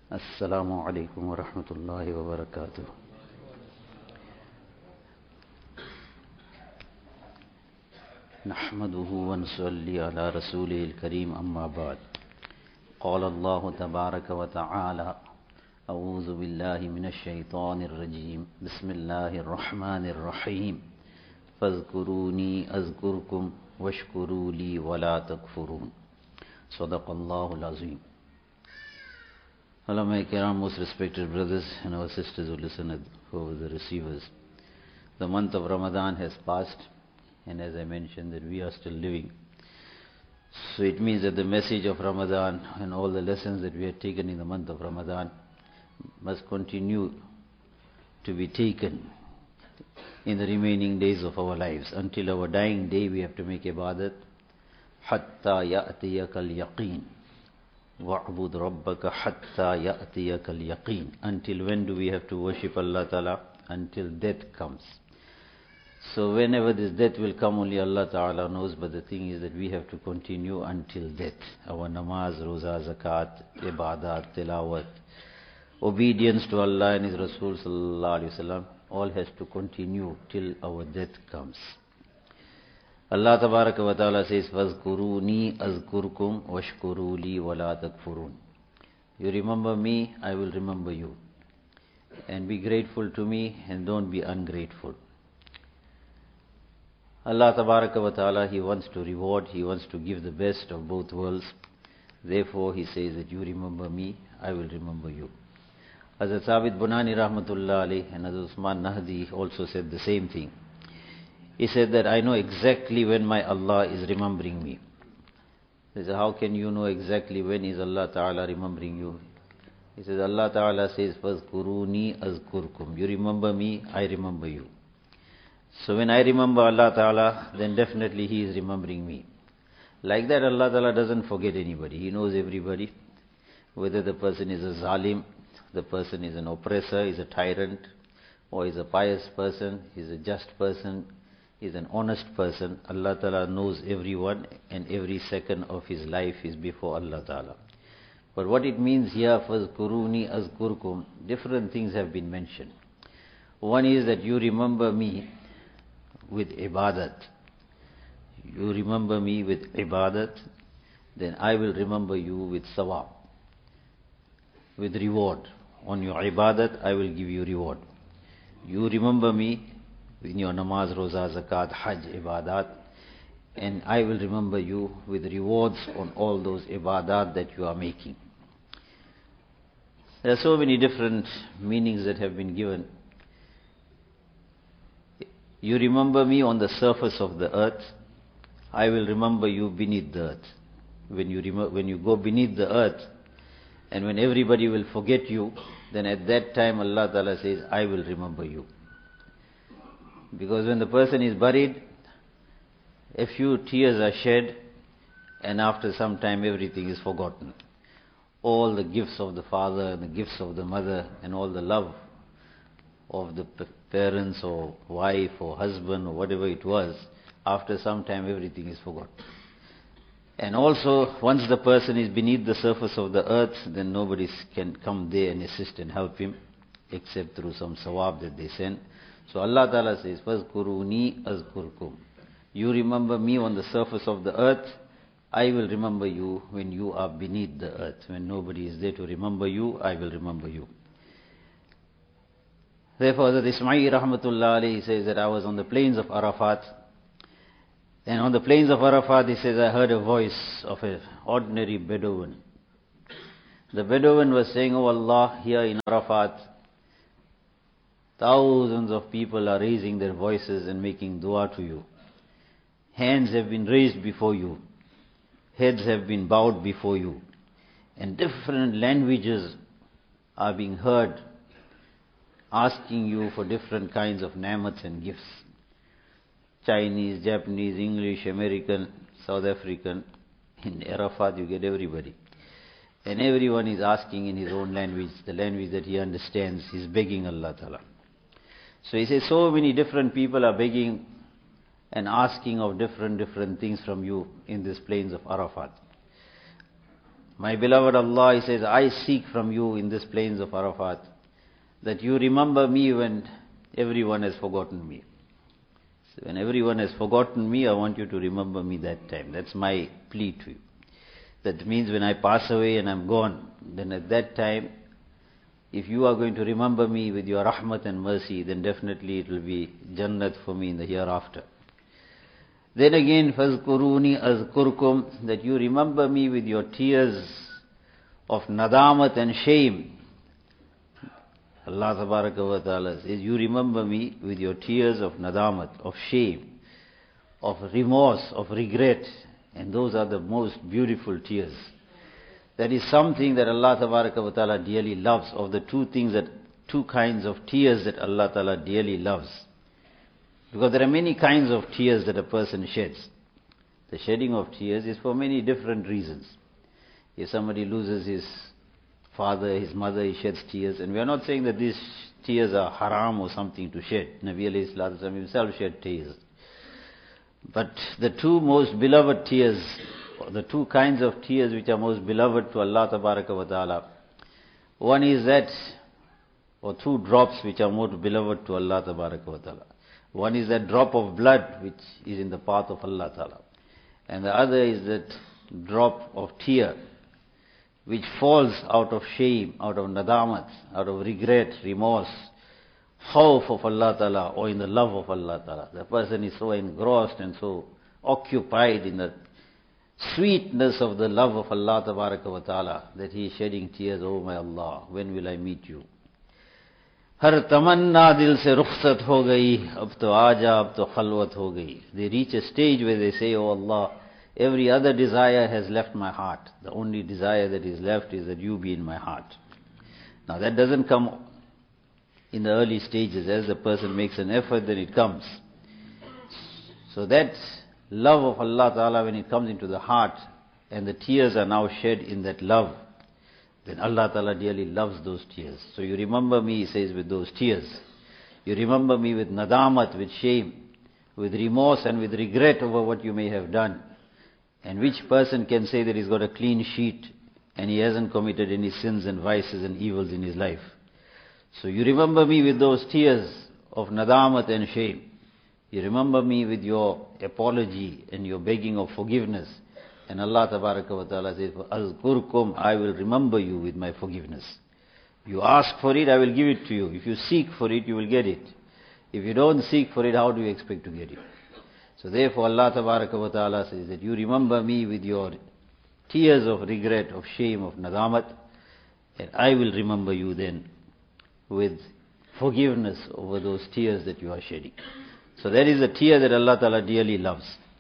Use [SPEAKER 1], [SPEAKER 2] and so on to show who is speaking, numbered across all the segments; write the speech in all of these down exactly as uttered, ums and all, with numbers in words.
[SPEAKER 1] Assalamu alaikum wa rahmatullahi wa barakatuh. Nahmaduhu wa nusalli ala rasulihil kareem amma ba'd. Qala Allahu tabaraka wa ta'ala A'udhu billahi minash shaitanir rajeem. Bismillahir rahmanir rahim. Fazkuruni azkurkum washkuru li wa la takfurun. Sadaqallahu al-azim. Ulama Kiram, most respected brothers and our sisters who listen at over the receivers. The month of Ramadan has passed, and as I mentioned that we are still living. So it means that the message of Ramadan and all the lessons that we have taken in the month of Ramadan must continue to be taken in the remaining days of our lives. Until our dying day we have to make ibadat. Hatta ya'tiyakal yaqeen. وَعْبُدْ رَبَّكَ حَتَّى يَأْتِيَكَ الْيَقِينَ. Until when do we have to worship Allah Ta'ala? Until death comes. So whenever this death will come, only Allah Ta'ala knows, but the thing is that we have to continue until death. Our namaz, roza, zakat, ibadat, tilawat, obedience to Allah and His Rasul Sallallahu Alaihi Wasallam, all has to continue till our death comes. Allah Tabaraka wa Ta'ala says, Fazkuruni azkurkum washkuru li wa la takfurun. You remember me, I will remember you. And be grateful to me and don't be ungrateful. Allah Tabaraka wa Ta'ala, He wants to reward, He wants to give the best of both worlds. Therefore He says that you remember me, I will remember you. Hazrat Sabit Bunani Rahmatullah Alayh and Hazrat Usman Nahdi also said the same thing. He said that I know exactly when my Allah is remembering me. He said, how can you know exactly when is Allah Ta'ala remembering you? He says, Allah Ta'ala says, Fazkuruni azkurkum. You remember me, I remember you. So when I remember Allah Ta'ala, then definitely He is remembering me. Like that, Allah Ta'ala doesn't forget anybody. He knows everybody. Whether the person is a zalim, the person is an oppressor, is a tyrant, or is a pious person, is a just person, is an honest person. Allah Ta'ala knows everyone, and every second of his life is before Allah Ta'ala. But what it means here, Fazkuruni azkurkum, different things have been mentioned. One is that you remember me with ibadat. You remember me with ibadat, then I will remember you with sawab, with reward. On your ibadat, I will give you reward. You remember me in your namaz, roza, zakat, hajj, ibadat, and I will remember you with rewards on all those ibadat that you are making. There are so many different meanings that have been given. You remember me on the surface of the earth, I will remember you beneath the earth. When you, rem- when you go beneath the earth, and when everybody will forget you, then at that time Allah Ta'ala says, I will remember you. Because when the person is buried, a few tears are shed, and after some time everything is forgotten. All the gifts of the father and the gifts of the mother and all the love of the parents or wife or husband or whatever it was, after some time everything is forgotten. And also, once the person is beneath the surface of the earth, then nobody can come there and assist and help him, except through some sawab that they send. So Allah Ta'ala says, Fazkuruni azkurkum. You remember me on the surface of the earth, I will remember you when you are beneath the earth. When nobody is there to remember you, I will remember you. Therefore, Hazrat Ismail Rahmatullah Alayhi says that I was on the plains of Arafat, and on the plains of Arafat, he says, I heard a voice of an ordinary Bedouin. The Bedouin was saying, Oh Allah, here in Arafat, thousands of people are raising their voices and making dua to you. Hands have been raised before you. Heads have been bowed before you. And different languages are being heard, asking you for different kinds of ni'mats and gifts. Chinese, Japanese, English, American, South African. In Arafat you get everybody. And everyone is asking in his own language, the language that he understands. He's begging Allah Ta'ala. So he says, so many different people are begging and asking of different, different things from you in these plains of Arafat. My beloved Allah, he says, I seek from you in this plains of Arafat that you remember me when everyone has forgotten me. So when everyone has forgotten me, I want you to remember me that time. That's my plea to you. That means when I pass away and I'm gone, then at that time, if you are going to remember me with your rahmat and mercy, then definitely it will be Jannat for me in the hereafter. Then again, فَاذْكُرُونِي أَذْكُرْكُمْ, that you remember me with your tears of nadamat and shame. Allah Tabaraka wa Ta'ala says, you remember me with your tears of nadamat, of shame, of remorse, of regret. And those are the most beautiful tears. That is something that Allah Tabaraka wa Ta'ala dearly loves. Of the two things that, two kinds of tears that Allah Ta'ala dearly loves. Because there are many kinds of tears that a person sheds. The shedding of tears is for many different reasons. If somebody loses his father, his mother, he sheds tears. And we are not saying that these tears are haram or something to shed. Nabi alayhi salatu wasalam himself shed tears. But the two most beloved tears, the two kinds of tears which are most beloved to Allah Tabaraka wa Ta'ala, one is that, or two drops which are most beloved to Allah Tabaraka wa Ta'ala. One is that drop of blood which is in the path of Allah Ta'ala. And the other is that drop of tear which falls out of shame, out of nadamat, out of regret, remorse, khawf of Allah Ta'ala, or in the love of Allah Ta'ala. The person is so engrossed and so occupied in the sweetness of the love of Allah Tabaraka wa Ta'ala that he is shedding tears, oh my Allah, when will I meet you? हर तमन्ना दिल से रुखसत हो गई, अब तो आजा, अब तो खलवत हो गई. They reach a stage where they say, oh Allah, every other desire has left my heart. The only desire that is left is that you be in my heart. Now that doesn't come in the early stages. As the person makes an effort, then it comes. So that love of Allah Ta'ala, when it comes into the heart, and the tears are now shed in that love, then Allah Ta'ala dearly loves those tears. So you remember me, he says, with those tears. You remember me with nadamat, with shame, with remorse and with regret over what you may have done. And which person can say that he's got a clean sheet and he hasn't committed any sins and vices and evils in his life? So you remember me with those tears of nadamat and shame. You remember me with your apology and your begging of forgiveness. And Allah Tabaraka wa Ta'ala says, Azkurkum, I will remember you with my forgiveness. You ask for it, I will give it to you. If you seek for it, you will get it. If you don't seek for it, how do you expect to get it? So therefore Allah Tabaraka wa Ta'ala says that you remember me with your tears of regret, of shame, of nadamat, and I will remember you then with forgiveness over those tears that you are shedding. So that is a tear that Allah Ta'ala dearly loves.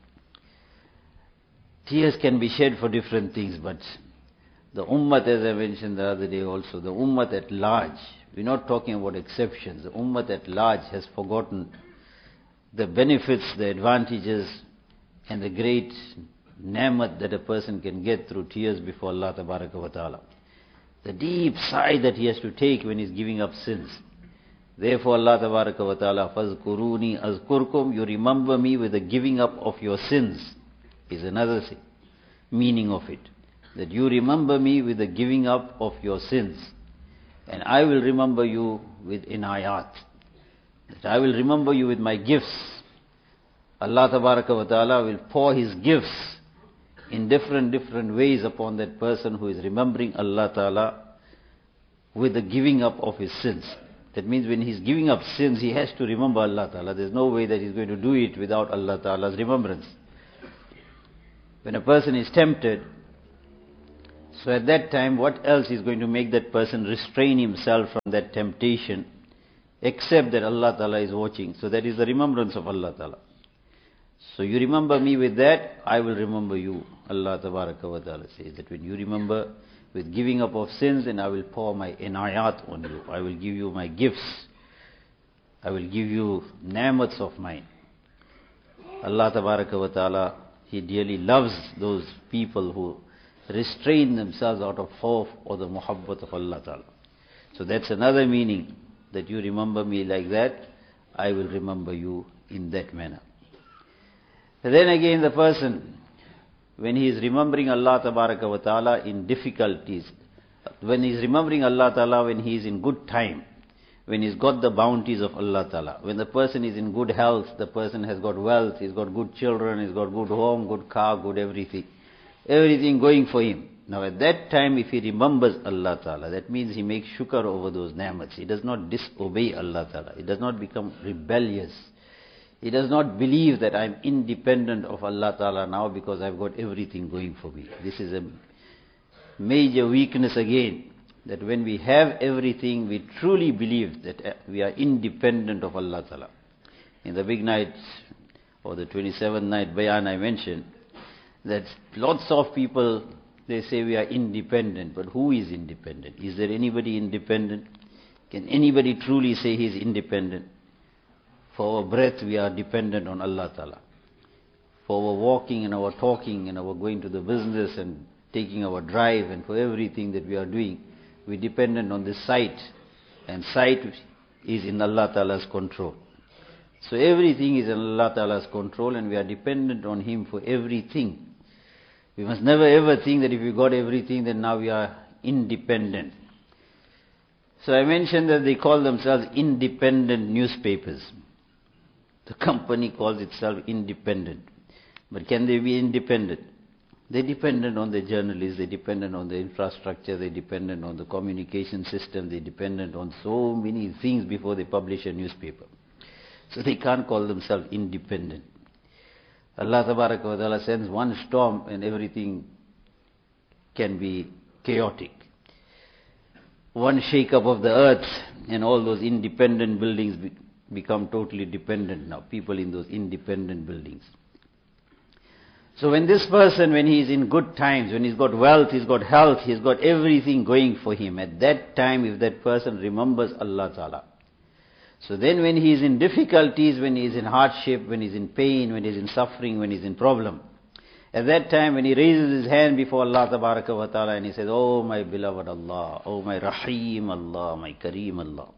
[SPEAKER 1] Tears can be shed for different things, but the ummah, as I mentioned the other day also, the ummah at large, we're not talking about exceptions, the ummah at large has forgotten the benefits, the advantages, and the great ni'mat that a person can get through tears before Allah Tabaraka wa Ta'ala. The deep sigh that he has to take when he's giving up sins. Therefore Allah Tabaraka wa Ta'ala, فَاذْكُرُونِي أَذْكُرْكُمْ, you remember me with the giving up of your sins, is another meaning of it. That you remember me with the giving up of your sins. And I will remember you with inayat. That I will remember you with my gifts. Allah Tabaraka wa Ta'ala will pour His gifts in different, different ways upon that person who is remembering Allah Ta'ala with the giving up of his sins. That means when he's giving up sins, he has to remember Allah Ta'ala. There's no way that he's going to do it without Allah Ta'ala's remembrance. When a person is tempted, so at that time, what else is going to make that person restrain himself from that temptation, except that Allah Ta'ala is watching? So that is the remembrance of Allah Ta'ala. So you remember me with that, I will remember you. Allah Tabaraka wa Ta'ala says that when you remember with giving up of sins, then I will pour my inayat on you. I will give you my gifts. I will give you ni'mats of mine. Allah Tabaraka wa Ta'ala, He dearly loves those people who restrain themselves out of khawf or the muhabbat of Allah Ta'ala. So that's another meaning, that you remember me like that, I will remember you in that manner. And then again the person when he is remembering Allah Tabaraka wa Ta'ala in difficulties, when he is remembering Allah Ta'ala when he is in good time, when he's got the bounties of Allah Ta'ala, when the person is in good health, the person has got wealth, he's got good children, he's got good home, good car, good everything, everything going for him. Now at that time, if he remembers Allah Ta'ala, that means he makes shukr over those ni'mats. He does not disobey Allah Ta'ala. He does not become rebellious. He does not believe that I'm independent of Allah Ta'ala now because I've got everything going for me. This is a major weakness again, that when we have everything, we truly believe that we are independent of Allah Ta'ala. In the big night, or the twenty-seventh night bayan I mentioned, that lots of people, they say we are independent, but who is independent? Is there anybody independent? Can anybody truly say he is independent? For our breath, we are dependent on Allah Ta'ala. For our walking and our talking and our going to the business and taking our drive and for everything that we are doing, we are dependent on this sight. And sight is in Allah Ta'ala's control. So everything is in Allah Ta'ala's control and we are dependent on Him for everything. We must never ever think that if we got everything, then now we are independent. So I mentioned that they call themselves independent newspapers. The company calls itself independent. But can they be independent? They're dependent on the journalists, they're dependent on the infrastructure, they're dependent on the communication system, they're dependent on so many things before they publish a newspaper. So they can't call themselves independent. Allah Tabaraka wa Ta'ala sends one storm and everything can be chaotic. One shake-up of the earth and all those independent buildings be, become totally dependent now. People in those independent buildings. So when this person, when he is in good times, when he's got wealth, he's got health, he's got everything going for him, at that time if that person remembers Allah Ta'ala, so then when he is in difficulties, when he is in hardship, when he is in pain, when he is in suffering, when he is in problem, at that time when he raises his hand before Allah Tabaraka wa Ta'ala and he says, "Oh my beloved Allah, oh my Rahim Allah, my Kareem Allah."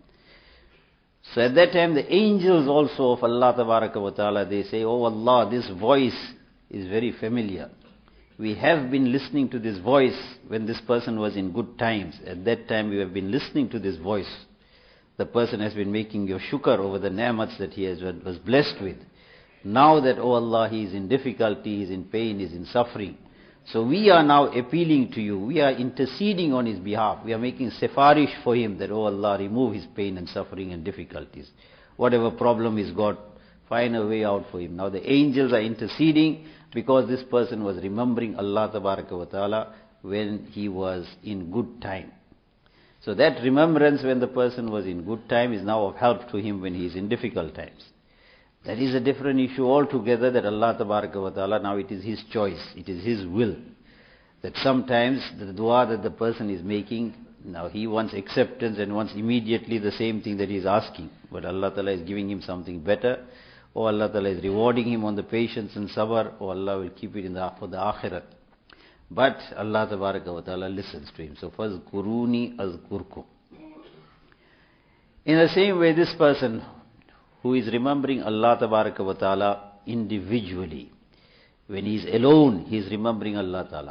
[SPEAKER 1] So at that time the angels also of Allah Tabaraka wa Ta'ala, they say, "Oh Allah, this voice is very familiar. We have been listening to this voice when this person was in good times. At that time we have been listening to this voice. The person has been making your shukr over the ni'mats that he has, was blessed with. Now that, oh Allah, he is in difficulty, he is in pain, he is in suffering. So we are now appealing to you. We are interceding on his behalf. We are making sefarish for him that, oh Allah, remove his pain and suffering and difficulties. Whatever problem he's got, find a way out for him." Now the angels are interceding because this person was remembering Allah Tabaraka wa Ta'ala when he was in good time. So that remembrance when the person was in good time is now of help to him when he is in difficult times. That is a different issue altogether, that Allah Tabaraka wa Ta'ala, now it is His choice, it is His will. That sometimes the dua that the person is making, now he wants acceptance and wants immediately the same thing that he is asking. But Allah Ta'ala is giving him something better, or Allah Ta'ala is rewarding him on the patience and sabr, or Allah will keep it in the, for the akhirat. But Allah Tabaraka wa Ta'ala listens to him. So, فَاذْكُرُونِي أَذْكُرْكُمْ. In the same way, this person who is remembering Allah Tabaraka wa Ta'ala individually, when he is alone, he is remembering Allah Ta'ala.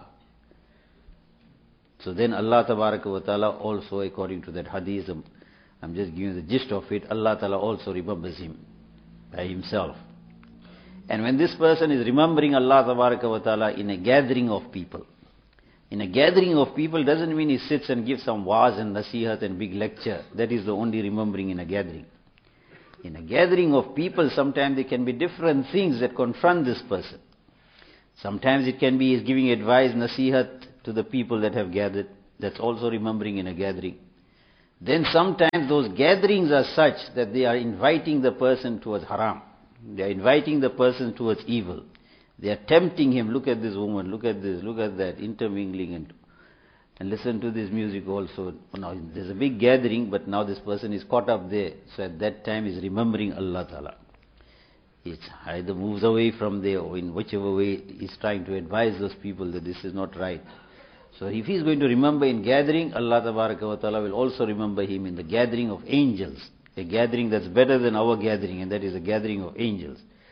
[SPEAKER 1] So then Allah Tabaraka wa Ta'ala also, according to that hadith, I'm just giving the gist of it, Allah Ta'ala also remembers him by himself. And when this person is remembering Allah Tabaraka wa Ta'ala in a gathering of people, in a gathering of people doesn't mean he sits and gives some waz and nasihat and big lecture. That is the only remembering in a gathering. In a gathering of people, sometimes there can be different things that confront this person. Sometimes it can be he's giving advice, nasihat to the people that have gathered. That's also remembering in a gathering. Then sometimes those gatherings are such that they are inviting the person towards haram. They are inviting the person towards evil. They are tempting him, look at this woman, look at this, look at that, intermingling and and listen to this music also. Now there's a big gathering, but now this person is caught up there. So at that time he's remembering Allah Ta'ala. He either moves away from there, or in whichever way he's trying to advise those people that this is not right. So if he's going to remember in gathering, Allah Tabaraka wa Ta'ala will also remember him in the gathering of angels. A gathering that's better than our gathering, and that is a gathering of angels.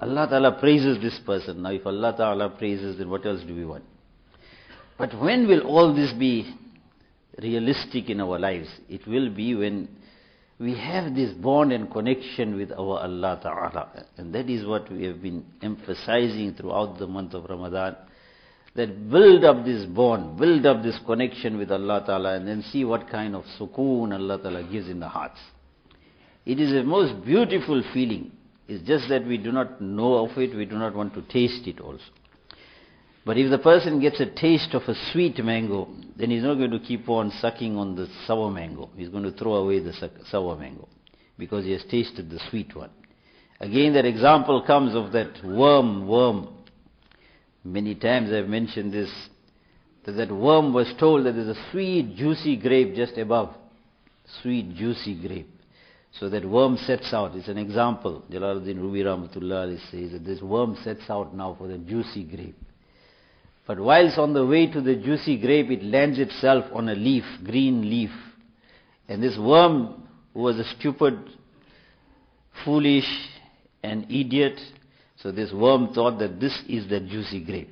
[SPEAKER 1] Allah Ta'ala praises this person. Now if Allah Ta'ala praises, then what else do we want? But when will all this be realistic in our lives? It will be when we have this bond and connection with our Allah Ta'ala. And that is what we have been emphasizing throughout the month of Ramadan. That build up this bond, build up this connection with Allah Ta'ala, and then see what kind of sukoon Allah Ta'ala gives in the hearts. It is a most beautiful feeling. It's just that we do not know of it, we do not want to taste it also. But if the person gets a taste of a sweet mango, then he's not going to keep on sucking on the sour mango. He's going to throw away the sour mango because he has tasted the sweet one. Again, that example comes of that worm, worm. Many times I've mentioned this, that that worm was told that there's a sweet, juicy grape just above. Sweet, juicy grape. So that worm sets out. It's an example. Jalaluddin Rumi Rahmatullah says that this worm sets out now for the juicy grape. But whilst on the way to the juicy grape, it lands itself on a leaf, green leaf. And this worm, who was a stupid, foolish, and idiot, so this worm thought that this is the juicy grape.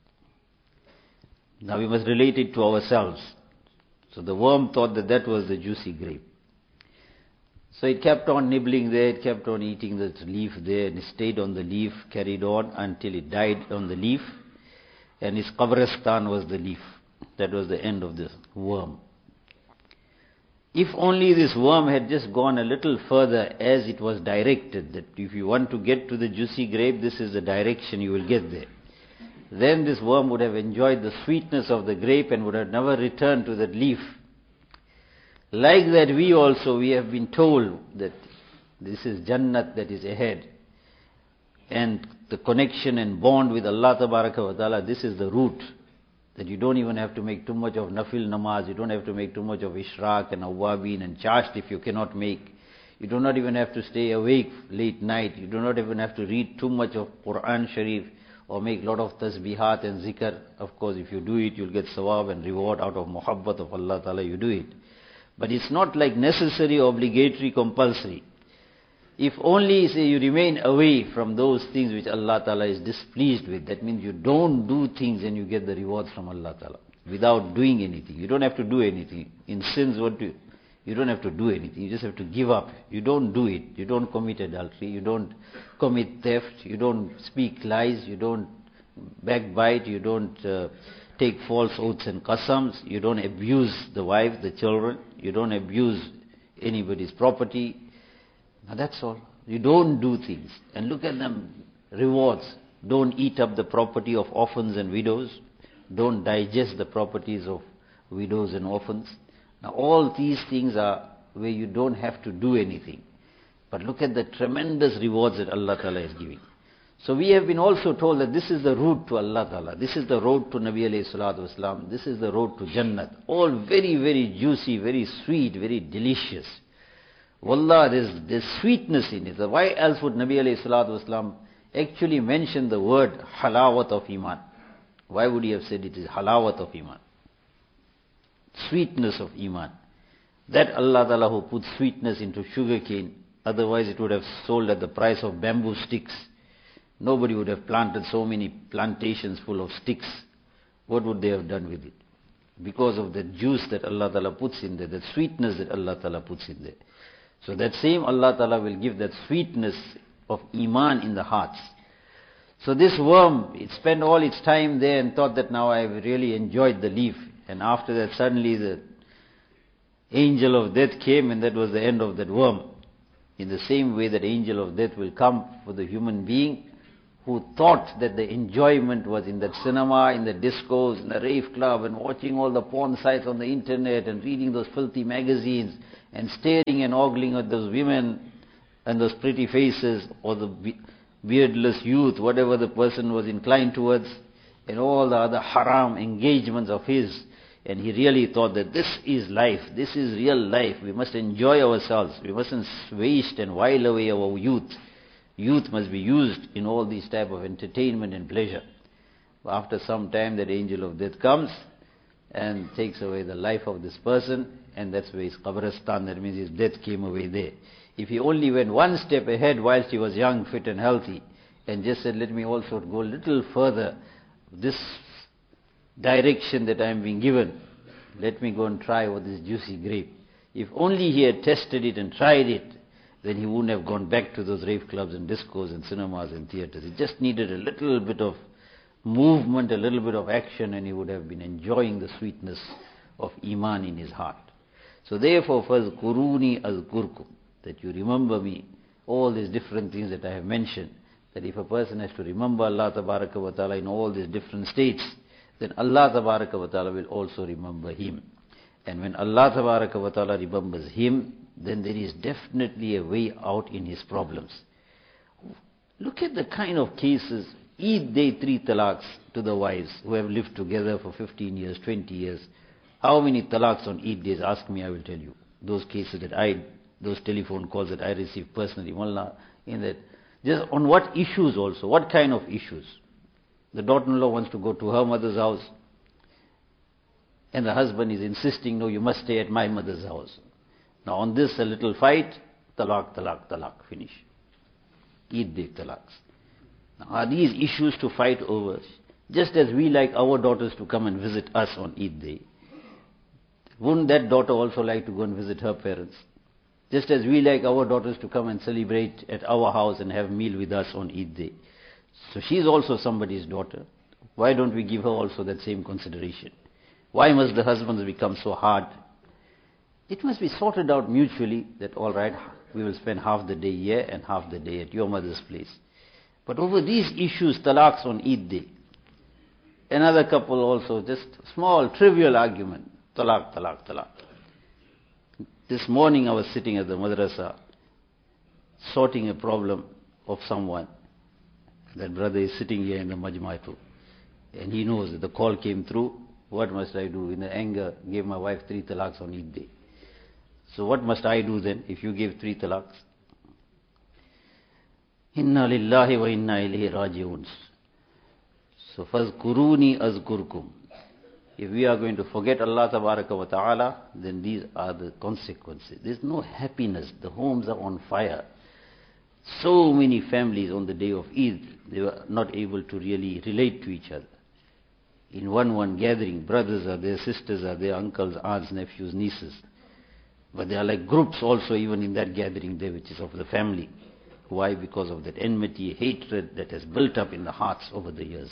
[SPEAKER 1] Now we must relate it to ourselves. So the worm thought that that was the juicy grape. So it kept on nibbling there, it kept on eating the leaf there, and it stayed on the leaf, carried on until it died on the leaf. And his qabristan was the leaf. That was the end of this worm. If only this worm had just gone a little further as it was directed, that if you want to get to the juicy grape, this is the direction you will get there. Then this worm would have enjoyed the sweetness of the grape and would have never returned to that leaf. Like that, we also, we have been told that this is Jannat that is ahead. And the connection and bond with Allah Tabaraka wa Ta'ala, this is the root. That you don't even have to make too much of nafil namaz, you don't have to make too much of ishraq and awwabin and chasht if you cannot make. You do not even have to stay awake late night, you do not even have to read too much of Quran Sharif or make lot of tasbihat and zikr. Of course, if you do it, you'll get sawab and reward out of muhabbat of Allah Ta'ala, you do it. But it's not like necessary, obligatory, compulsory. If only, say, you remain away from those things which Allah Ta'ala is displeased with, that means you don't do things and you get the rewards from Allah Ta'ala without doing anything. You don't have to do anything. In sins, what do, you don't have to do anything. You just have to give up. You don't do it. You don't commit adultery. You don't commit theft. You don't speak lies. You don't backbite. You don't uh, take false oaths and qasams. You don't abuse the wife, the children. You don't abuse anybody's property. Now that's all. You don't do things. And look at them, rewards. Don't eat up the property of orphans and widows. Don't digest the properties of widows and orphans. Now all these things are where you don't have to do anything. But look at the tremendous rewards that Allah Ta'ala is giving. So we have been also told that this is the route to Allah Ta'ala. This is the road to Nabi alayhi salatu wasalam. This is the road to Jannat. All very, very juicy, very sweet, very delicious. Wallah, there's, there's sweetness in it. So why else would Nabi alayhi salatu wasalam actually mention the word halawat of iman? Why would he have said it is halawat of iman? Sweetness of iman. That Allah Ta'ala who put sweetness into sugar cane, otherwise it would have sold at the price of bamboo sticks. Nobody would have planted so many plantations full of sticks. What would they have done with it? Because of the juice that Allah Ta'ala puts in there, the sweetness that Allah Ta'ala puts in there. So that same Allah Ta'ala will give that sweetness of iman in the hearts. So this worm, it spent all its time there and thought that now I have really enjoyed the leaf. And after that suddenly the angel of death came and that was the end of that worm. In the same way that angel of death will come for the human being who thought that the enjoyment was in that cinema, in the discos, in the rave club and watching all the porn sites on the internet and reading those filthy magazines and staring and ogling at those women and those pretty faces or the beardless youth, whatever the person was inclined towards, and all the other haram engagements of his. And he really thought that this is life, this is real life, we must enjoy ourselves, we mustn't waste and while away our youth. Youth must be used in all these type of entertainment and pleasure. But after some time that angel of death comes and takes away the life of this person, and that's where his qabristan, that means his death came away there. If he only went one step ahead whilst he was young, fit and healthy, and just said, let me also go a little further. This direction that I am being given, let me go and try what this juicy grape. If only he had tested it and tried it, then he wouldn't have gone back to those rave clubs and discos and cinemas and theaters. He just needed a little bit of movement, a little bit of action, and he would have been enjoying the sweetness of Iman in his heart. So therefore, فَذْكُرُونِي أَذْكُرْكُمْ, that you remember me, all these different things that I have mentioned, that if a person has to remember Allah Tabaraka wa Ta'ala in all these different states, then Allah Tabaraka wa Ta'ala will also remember him. And when Allah Tabaraka wa Ta'ala remembers him, then there is definitely a way out in his problems. Look at the kind of cases, Eid day three talaqs to the wives who have lived together for fifteen years, twenty years. How many talaqs on Eid days? Ask me, I will tell you. Those cases that I, those telephone calls that I received personally, wallah, in that, just on what issues also, what kind of issues? The daughter-in-law wants to go to her mother's house, and the husband is insisting, no, you must stay at my mother's house. Now on this, a little fight, talaq, talaq, talaq, finish. Eid day talaqs. Now are these issues to fight over? Just as we like our daughters to come and visit us on Eid day, wouldn't that daughter also like to go and visit her parents? Just as we like our daughters to come and celebrate at our house and have a meal with us on Eid day. So she's also somebody's daughter. Why don't we give her also that same consideration? Why must the husbands become so hard? It must be sorted out mutually that, all right, we will spend half the day here and half the day at your mother's place. But over these issues, talaqs on Eid day, another couple also, just small, trivial argument, talaq, talaq, talaq. This morning I was sitting at the madrasa, sorting a problem of someone. That brother is sitting here in the majma too, and he knows that the call came through. What must I do? In the anger, gave my wife three talaqs on Eid day. So what must I do then if you give three talaqs? Inna lillahi wa inna ilayhi raji'un. So fazkuruni azkurkum. If we are going to forget Allah Tabaraka wa Ta'ala, then these are the consequences. There's no happiness. The homes are on fire. So many families on the day of Eid, they were not able to really relate to each other. In one one gathering, brothers are there, sisters are there, uncles, aunts, nephews, nieces. But there are like groups also even in that gathering there, which is of the family. Why? Because of that enmity, hatred that has built up in the hearts over the years.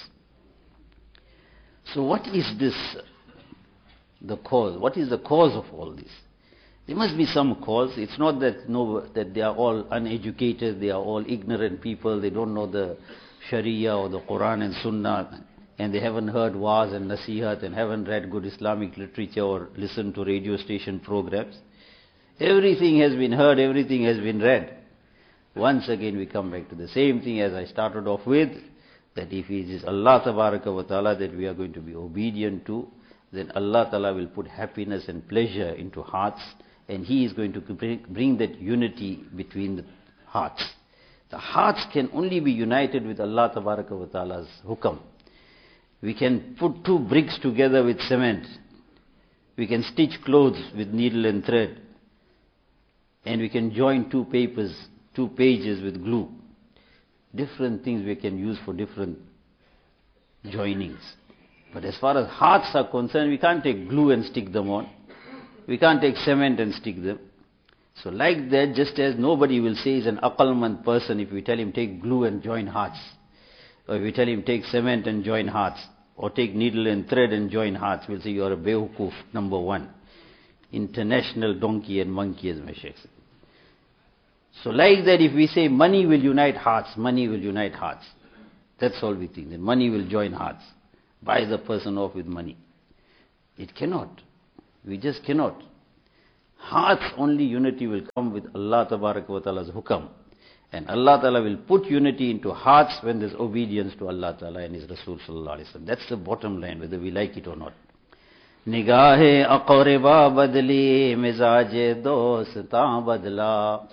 [SPEAKER 1] So what is this, the cause? What is the cause of all this? There must be some cause. It's not that no, that they are all uneducated, they are all ignorant people, they don't know the Sharia or the Quran and Sunnah, and they haven't heard waz and nasihat and haven't read good Islamic literature or listened to radio station programs. Everything has been heard, everything has been read. Once again we come back to the same thing as I started off with, that if it is Allah Tabaraka wa Ta'ala that we are going to be obedient to, then Allah Ta'ala will put happiness and pleasure into hearts, and He is going to bring that unity between the hearts. The hearts can only be united with Allah Tabaraka wa Ta'ala's hukam. We can put two bricks together with cement. We can stitch clothes with needle and thread. And we can join two papers, two pages with glue. Different things we can use for different joinings. But as far as hearts are concerned, we can't take glue and stick them on. We can't take cement and stick them. So like that, just as nobody will say he's an aqalmand person if we tell him take glue and join hearts. Or if we tell him take cement and join hearts. Or take needle and thread and join hearts. We'll say you are a bewkoof, number one. International donkey and monkey, as my Shaykh said. So like that, if we say money will unite hearts, money will unite hearts. That's all we think, that money will join hearts. Buy the person off with money. It cannot. We just cannot. Hearts only unity will come with Allah Tabaraka wa Ta'ala's hukam. And Allah Ta'ala will put unity into hearts when there's obedience to Allah Ta'ala and His Rasul Sallallahu Alaihi Wasallam. That's the bottom line, whether we like it or not. Nigahe aqriba badli, mizaje dostan badla.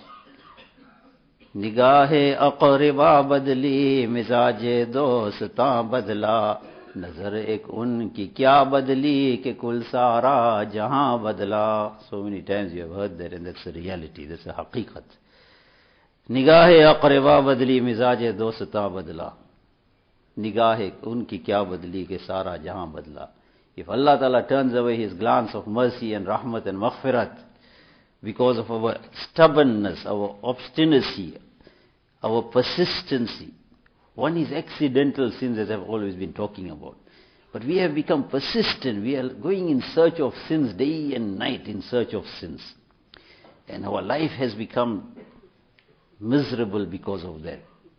[SPEAKER 1] Nigahe aqriba badli, mizaje dostan badla. Nazar ek unki kya badli, ke kul sara jahan badla. So many times you have heard that, and that's a reality, that's a haqiqat. निगाहे अक़रबा बदली मिजाज दोस्ता बदला. निगाहे unki kya badli ke sara jahan badla. If Allah Ta'ala turns away His glance of mercy and rahmat and maghfirat because of our stubbornness, our obstinacy, our persistency. One is accidental sins, as I've always been talking about. But we have become persistent. We are going in search of sins day and night, in search of sins. And our life has become miserable because of that.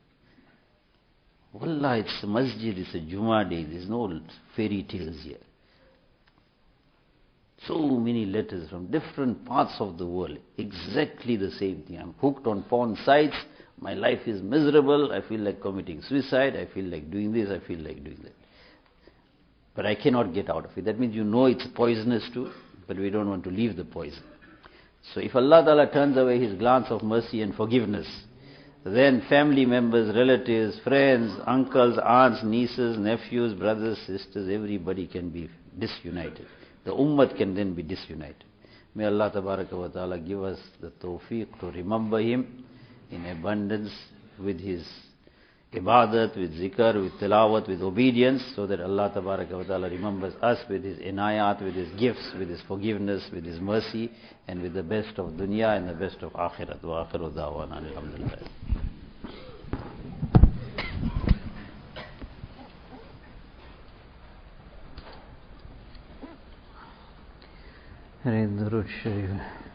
[SPEAKER 1] Wallah, it's a masjid, it's a Jummah day, there's no fairy tales here. So many letters from different parts of the world, exactly the same thing. I'm hooked on porn sites, my life is miserable, I feel like committing suicide, I feel like doing this, I feel like doing that. But I cannot get out of it. That means you know it's poisonous too, but we don't want to leave the poison. So if Allah Ta'ala turns away His glance of mercy and forgiveness, then family members, relatives, friends, uncles, aunts, nieces, nephews, brothers, sisters, everybody can be disunited. The ummah can then be disunited. May Allah Tabaraka wa Ta'ala give us the tawfiq to remember Him in abundance with His ibadat, with zikr, with tilawat, with obedience, so that Allah Tabaraka wa Ta'ala remembers us with His inayat, with His gifts, with His forgiveness, with His mercy, and with the best of dunya and the best of akhirat. Wa akhiru da'wana alhamdulillah. Durud Sharif.